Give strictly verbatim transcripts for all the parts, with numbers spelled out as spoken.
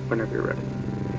whenever you're ready.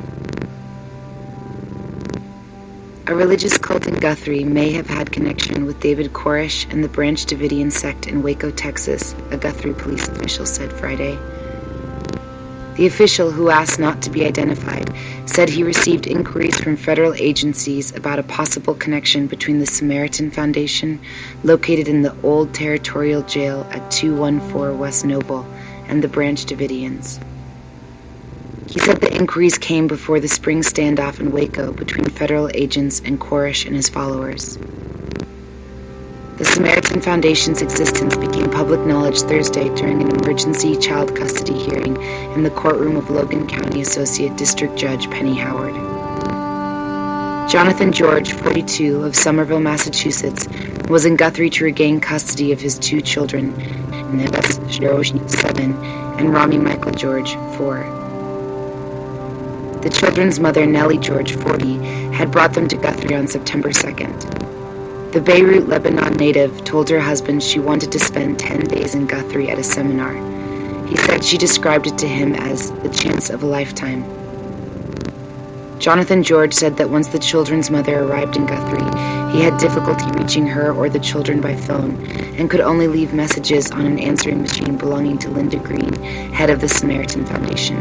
A religious cult in Guthrie may have had connection with David Koresh and the Branch Davidian sect in Waco, Texas, a Guthrie police official said Friday. The official, who asked not to be identified, said he received inquiries from federal agencies about a possible connection between the Samaritan Foundation, located in the old territorial jail at two one four West Noble, and the Branch Davidians. He said the inquiries came before the spring standoff in Waco between federal agents and Koresh and his followers. The Samaritan Foundation's existence became public knowledge Thursday during an emergency child custody hearing in the courtroom of Logan County Associate District Judge Penny Howard. Jonathan George, forty-two, of Somerville, Massachusetts, was in Guthrie to regain custody of his two children, Neves George, seven, and Rami Michael George, four. The children's mother, Nellie George, forty, had brought them to Guthrie on September second. The Beirut, Lebanon native told her husband she wanted to spend ten days in Guthrie at a seminar. He said she described it to him as the chance of a lifetime. Jonathan George said that once the children's mother arrived in Guthrie, he had difficulty reaching her or the children by phone and could only leave messages on an answering machine belonging to Linda Green, head of the Samaritan Foundation.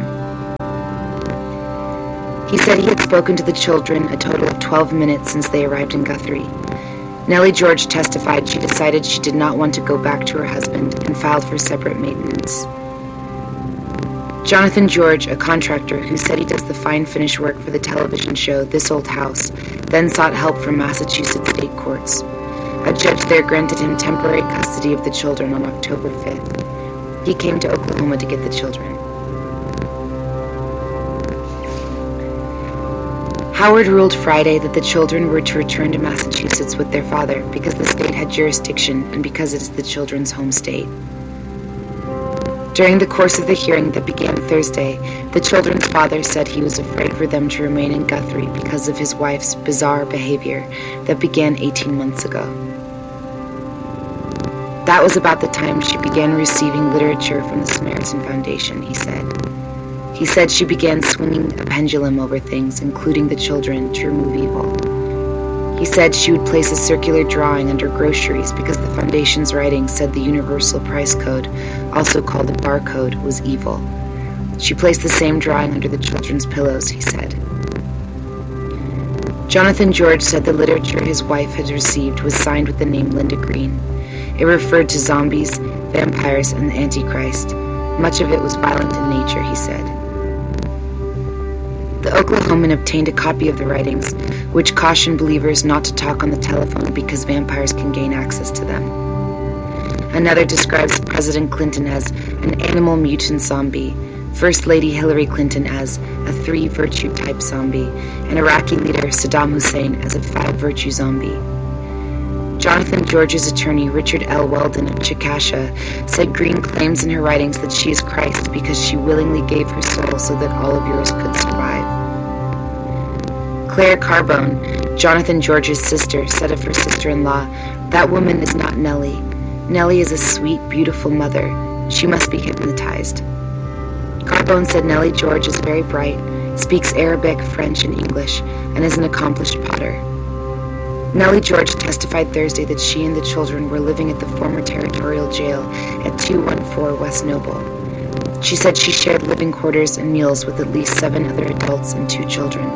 He said he had spoken to the children a total of twelve minutes since they arrived in Guthrie. Nellie George testified she decided she did not want to go back to her husband and filed for separate maintenance. Jonathan George, a contractor who said he does the fine finish work for the television show This Old House, then sought help from Massachusetts state courts. A judge there granted him temporary custody of the children on October fifth. He came to Oklahoma to get the children. Howard ruled Friday that the children were to return to Massachusetts with their father because the state had jurisdiction and because it is the children's home state. During the course of the hearing that began Thursday, the children's father said he was afraid for them to remain in Guthrie because of his wife's bizarre behavior that began eighteen months ago. That was about the time she began receiving literature from the Samaritan Foundation, he said. He said she began swinging a pendulum over things, including the children, to remove evil. He said she would place a circular drawing under groceries because the Foundation's writing said the Universal Price Code, also called the barcode, was evil. She placed the same drawing under the children's pillows, he said. Jonathan George said the literature his wife had received was signed with the name Linda Green. It referred to zombies, vampires, and the Antichrist. Much of it was violent in nature, he said. The Oklahoman obtained a copy of the writings, which cautioned believers not to talk on the telephone because vampires can gain access to them. Another describes President Clinton as an animal mutant zombie, First Lady Hillary Clinton as a three-virtue type zombie, and Iraqi leader Saddam Hussein as a five-virtue zombie. Jonathan George's attorney, Richard L. Weldon of Chickasha, said Green claims in her writings that she is Christ because she willingly gave her soul so that all of yours could survive. Claire Carbone, Jonathan George's sister, said of her sister-in-law, "That woman is not Nellie. Nellie is a sweet, beautiful mother. She must be hypnotized." Carbone said Nellie George is very bright, speaks Arabic, French, and English, and is an accomplished potter. Nellie George testified Thursday that she and the children were living at the former territorial jail at two one four West Noble. She said she shared living quarters and meals with at least seven other adults and two children.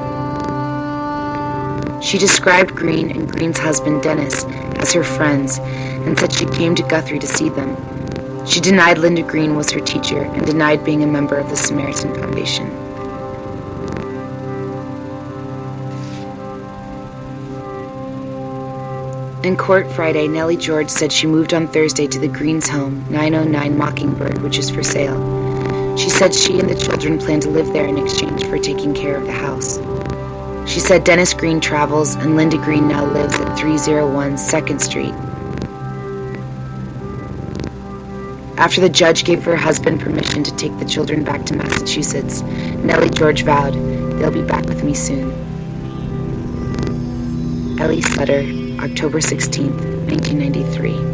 She described Green and Green's husband Dennis as her friends and said she came to Guthrie to see them. She denied Linda Green was her teacher and denied being a member of the Samaritan Foundation. In court Friday, Nellie George said she moved on Thursday to the Greens' home, nine oh nine Mockingbird, which is for sale. She said she and the children plan to live there in exchange for taking care of the house. She said Dennis Green travels and Linda Green now lives at three oh one second Street. After the judge gave her husband permission to take the children back to Massachusetts, Nellie George vowed, "They'll be back with me soon." Ellie Sutter, October sixteenth, nineteen ninety-three.